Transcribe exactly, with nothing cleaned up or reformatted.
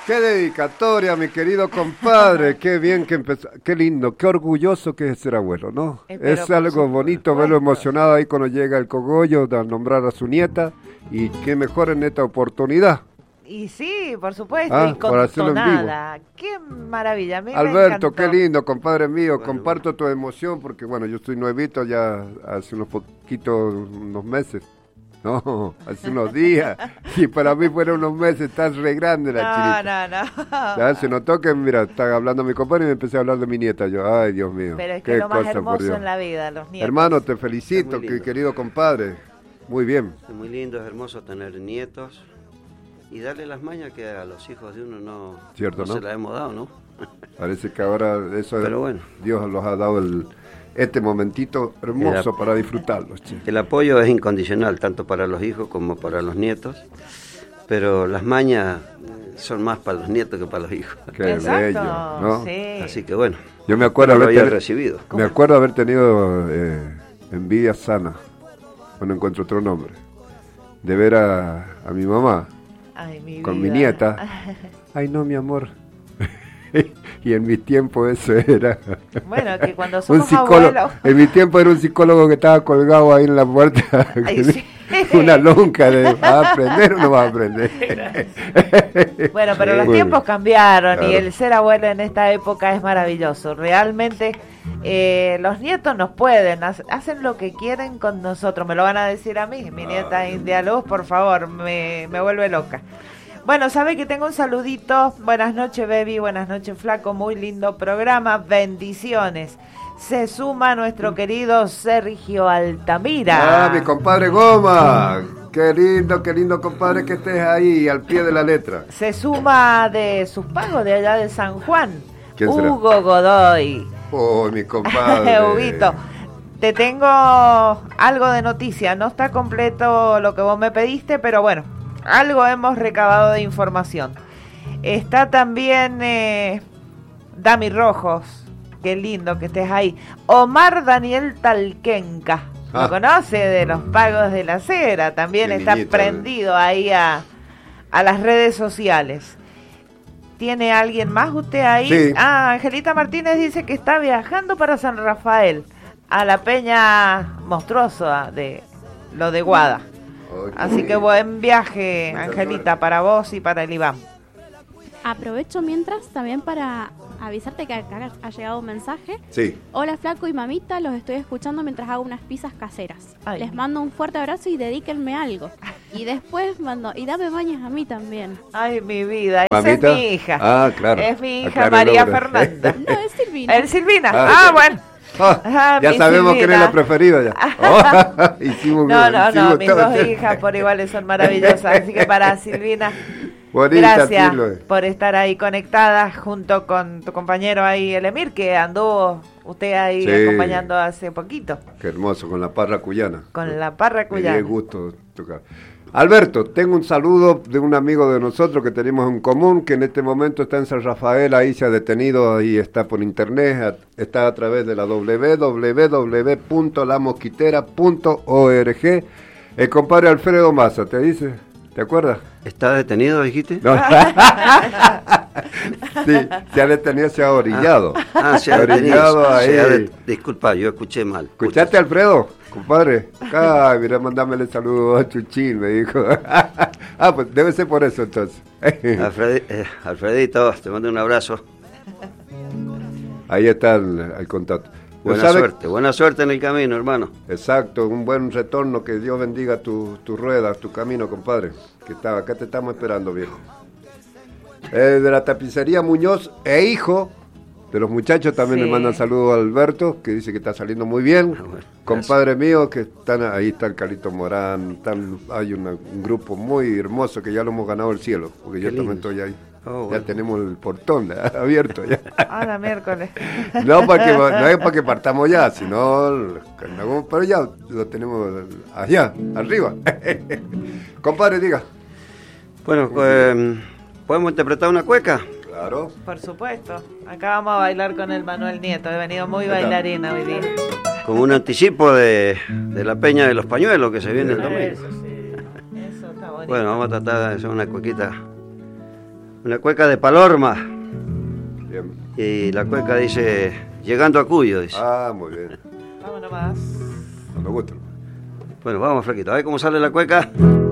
Qué dedicatoria, mi querido compadre. Qué bien que empezó. Qué lindo, qué orgulloso que es ser abuelo, ¿no? Eh, es algo bonito verlo emocionado ahí cuando llega el cogollo de nombrar a su nieta. Y qué mejor en esta oportunidad. Y sí, por supuesto, Ah, y con por hacerlo en vivo. tonada. Qué maravilla, a mí me Alberto, encantó. qué lindo, compadre mío. Bueno, Comparto tu emoción porque, bueno, yo estoy nuevito ya hace unos poquitos, unos meses. No, hace unos días. Y para mí fueron unos meses, estás re grande la chinita. No, no, no. Ya se notó que, mira, estaba hablando mi compadre y me empecé a hablar de mi nieta. Yo, ay, Dios mío. Pero es que qué lo más cosa, por hermoso Dios. en la vida, los nietos. Hermano, te felicito, Es muy que, lindo. querido compadre. Muy bien. Es muy lindo, es hermoso tener nietos y darle las mañas que a los hijos de uno no, Cierto, ¿no? se las hemos dado, ¿no? Parece que ahora eso Pero bueno. Dios los ha dado el, este momentito hermoso Era- para disfrutarlos, che. El apoyo es incondicional, tanto para los hijos como para los nietos, pero las mañas eh, son más para los nietos que para los hijos. Qué Exacto, bello, ¿no? sí. Así que bueno, Yo me acuerdo no lo haber había teni- recibido. Me acuerdo haber tenido eh, envidia sana, bueno, encuentro otro nombre, de ver a, a mi mamá Ay, mi con vida. mi nieta. Ay, no, mi amor. Y en mi tiempo eso era Bueno, que cuando un somos psicólogo. abuelos... En mi tiempo era un psicólogo que estaba colgado ahí en la puerta. Ay, sí. Una lonca de ¿vas a aprender o no vas a aprender? Bueno, pero los Bueno, tiempos cambiaron y claro. el ser abuelo en esta época es maravilloso. Realmente eh, los nietos nos pueden, ha- hacen lo que quieren con nosotros. Me lo van a decir a mí, mi nieta Ay, India Luz, por favor, me, me vuelve loca. Bueno, sabe que tengo un saludito. Buenas noches, baby. Buenas noches, flaco. Muy lindo programa. Bendiciones. Se suma nuestro querido Sergio Altamira. Ah, mi compadre Goma. Qué lindo, qué lindo, compadre, que estés ahí al pie de la letra. Se suma de sus pagos de allá de San Juan. ¿Quién será? Hugo Godoy. Oh, mi compadre. Huguito, te tengo algo de noticia. No está completo lo que vos me pediste, pero bueno, algo hemos recabado de información. Está también eh, Dami Rojos. Qué lindo que estés ahí. Omar Daniel Talquenca. ¿Lo Ah. conoce? De los pagos de la cera. También Qué está niñito, prendido ahí a, a las redes sociales. ¿Tiene alguien más usted ahí? Sí. Ah, Angelita Martínez dice que está viajando para San Rafael, a la peña monstruosa de lo de Guada. Ay, Así que buen viaje, Angelita, para vos y para el Iván. Aprovecho mientras también para avisarte que acá ha llegado un mensaje. Sí. Hola flaco y mamita, los estoy escuchando mientras hago unas pizzas caseras. Ay. Les mando un fuerte abrazo y dedíquenme algo. Y después mando, y dame bañas a mí también. Ay, mi vida, esa ¿Mamita? es mi hija. Ah, claro. Es mi hija Aclaro el María nombre. Fernanda. No, es Silvina. ¿El Silvina? Ah, Ah, sí. bueno. Ah, Ah, ya mi sabemos quién es Silvina. la preferida ya. Oh, hicimos, No, no, no, hicimos mis todo. dos hijas por iguales son maravillosas. Así que para Silvina, Bonita, gracias Tilo. por estar ahí conectada junto con tu compañero ahí, el Emir, que anduvo usted ahí Sí. acompañando hace poquito, Qué hermoso, con la parra cuyana. con la parra Me dio cuyana. gusto tocar. Alberto, tengo un saludo de un amigo de nosotros que tenemos en común, que en este momento está en San Rafael, ahí se ha detenido, ahí está por internet, a- está a través de la doble u doble u doble u punto la mosquitera punto org. El compadre Alfredo Maza, ¿te dice? ¿Te acuerdas? ¿Está detenido, dijiste? No. Sí, se ha detenido, se ha orillado. Ah, se ha orillado detenido. Se ha ahí. de- Disculpa, yo escuché mal. ¿Escuchaste, Alfredo? Compadre, ay, mira, mandámele saludos a Chuchín, me dijo. Ah, pues debe ser por eso entonces. Alfred- eh, Alfredito, te mando un abrazo. Ahí está el, el contacto. Pero Buena sabe- suerte, buena suerte en el camino, hermano. Exacto, un buen retorno, que Dios bendiga tus tu ruedas, tu camino, compadre. Que está, acá te estamos esperando, viejo. Eh, de la tapicería Muñoz e hijo de los muchachos también Sí. le mandan saludos a Alberto, que dice que está saliendo muy bien. Ah, bueno, Compadre mío, que están ahí, está el Carlito Morán, están, hay una- un grupo muy hermoso que ya lo hemos ganado el cielo, porque yo Qué también lindo. estoy ahí. Oh, Ya bueno. tenemos el portón abierto ya. Ahora miércoles. No, para que, no es para que partamos ya, sino, pero ya lo tenemos allá, arriba. Compadre, diga. Bueno, eh, ¿podemos interpretar una cueca? Claro. Por supuesto. Acá vamos a bailar con el Manuel Nieto. He venido muy Ahí está. bailarina hoy día. Como un anticipo de, de la Peña de los Pañuelos que se viene el domingo. Eso sí. Eso está bonito. Bueno, vamos a tratar de hacer una cuequita Una cueca de Palorma. Bien. Y la cueca dice, llegando a Cuyo, dice. Ah, muy bien. Vámonos más. Cuando guste. Bueno, vamos, flaquito, a ver cómo sale la cueca.